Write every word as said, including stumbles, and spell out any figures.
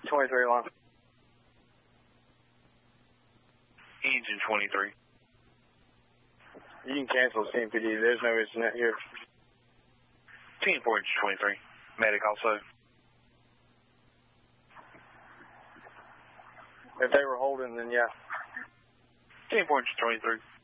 twenty-three line. Engine twenty-three. You can cancel C M P D. There's no incident here. ten four, engine twenty-three. Medic also. If they were holding, then yeah. ten four, engine twenty-three.